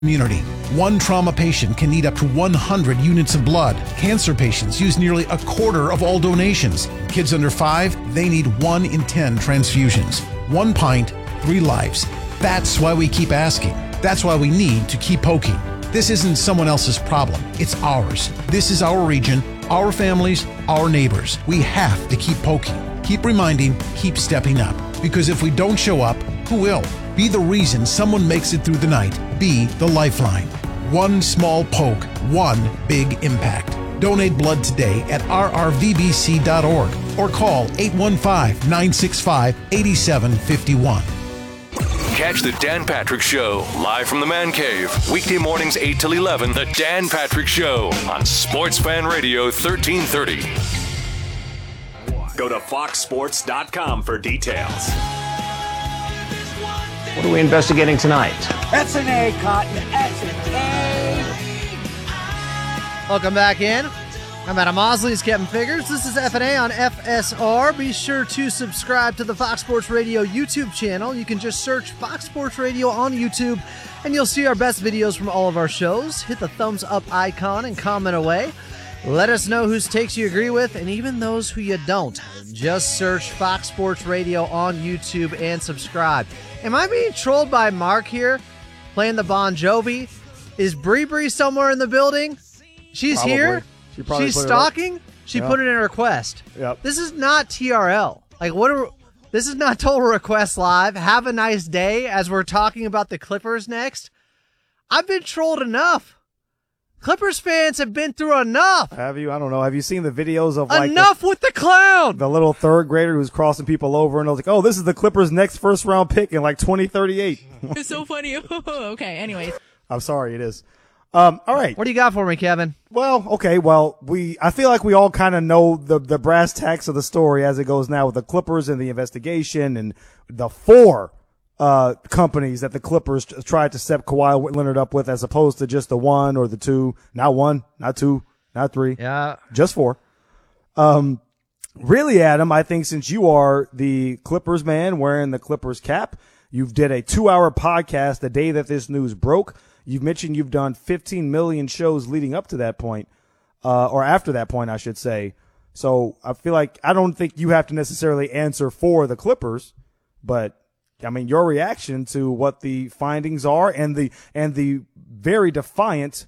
community. One trauma patient can need up to 100 units of blood. Cancer patients use nearly a quarter of all donations. Kids under 5, they need 1 in 10 transfusions. 1 pint, 3 lives. That's why we keep asking. That's why we need to keep poking. This isn't someone else's problem. It's ours. This is our region, our families, our neighbors. We have to keep poking. Keep reminding, keep stepping up. Because if we don't show up, who will? Be the reason someone makes it through the night. Be the lifeline. One small poke, one big impact. Donate blood today at rrvbc.org or call 815-965-8751. Catch the Dan Patrick Show live from the Man Cave. Weekday mornings 8 till 11. The Dan Patrick Show on Sports Fan Radio 1330. Go to foxsports.com for details. What are we investigating tonight? That's an A, Cotton. That's an A. Welcome back in. I'm Adam Mosley. It's Kevin Figures. This is F&A on FSR. Be sure to subscribe to the Fox Sports Radio YouTube channel. You can just search Fox Sports Radio on YouTube, and you'll see our best videos from all of our shows. Hit the thumbs up icon and comment away. Let us know whose takes you agree with, and even those who you don't. Just search Fox Sports Radio on YouTube and subscribe. Am I being trolled by Mark here, playing the Bon Jovi? Is Bree somewhere in the building? She's Probably. here? She's stalking? She put it in a request. Yep. This is not TRL. This is not Total Request Live. Have a nice day as we're talking about the Clippers next. I've been trolled enough. Clippers fans have been through enough. Have you? I don't know. Have you seen the videos of enough with the clown? The little third grader who's crossing people over, and I was like, oh, this is the Clippers' next first round pick in 2038. It's so funny. Okay, anyways. I'm sorry, it is. All right. What do you got for me, Kevin? Well, okay. Well, I feel like we all kind of know the brass tacks of the story as it goes now with the Clippers and the investigation and the 4 companies that the Clippers tried to set Kawhi Leonard up with, as opposed to just the 1 or the 2. Not 1, not 2, not 3. Yeah. Just 4. Really, Adam, I think since you are the Clippers man wearing the Clippers cap, you've did a 2-hour podcast the day that this news broke. You've mentioned you've done 15 million shows leading up to that point, or after that point, I should say. So I feel like I don't think you have to necessarily answer for the Clippers, but I mean, your reaction to what the findings are and the very defiant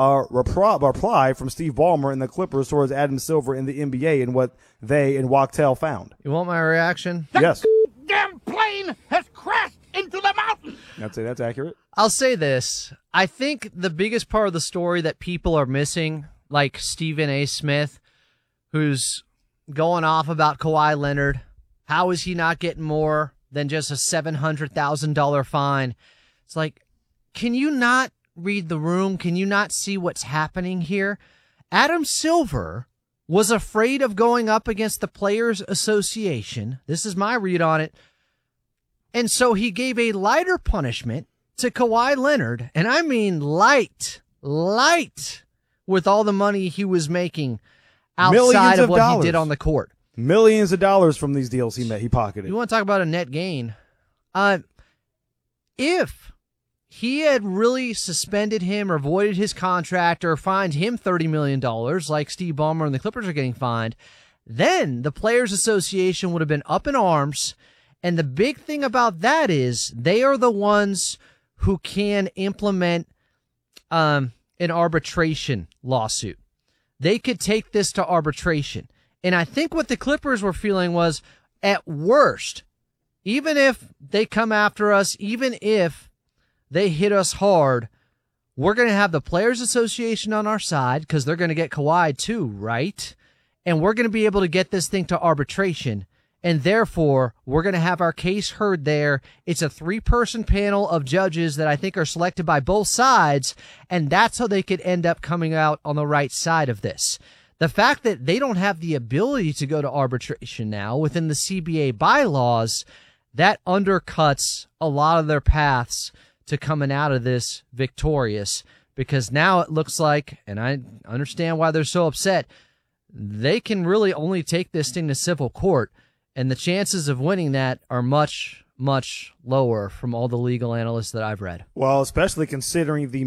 reply from Steve Ballmer and the Clippers towards Adam Silver in the NBA and what they and Wachtel found. You want my reaction? Yes. Damn plane has crashed into the mountain. I'd say that's accurate. I'll say this. I think the biggest part of the story that people are missing, like Stephen A. Smith, who's going off about Kawhi Leonard, how is he not getting more than just a $700,000 fine? It's like, can you not read the room? Can you not see what's happening here? Adam Silver was afraid of going up against the Players Association. This is my read on it. And so he gave a lighter punishment to Kawhi Leonard. And I mean light, with all the money he was making outside of what he did on the court. Millions of dollars from these deals he pocketed. You want to talk about a net gain? If he had really suspended him or voided his contract or fined him $30 million like Steve Ballmer and the Clippers are getting fined, then the Players Association would have been up in arms. And the big thing about that is they are the ones who can implement an arbitration lawsuit. They could take this to arbitration. And I think what the Clippers were feeling was, at worst, even if they come after us, even if they hit us hard, we're going to have the Players Association on our side because they're going to get Kawhi too, right? And we're going to be able to get this thing to arbitration. And therefore, we're going to have our case heard there. It's a 3-person panel of judges that I think are selected by both sides. And that's how they could end up coming out on the right side of this. The fact that they don't have the ability to go to arbitration now within the CBA bylaws, that undercuts a lot of their paths to coming out of this victorious, because now it looks like, and I understand why they're so upset, they can really only take this thing to civil court, and the chances of winning that are much, much lower from all the legal analysts that I've read. Well, especially considering the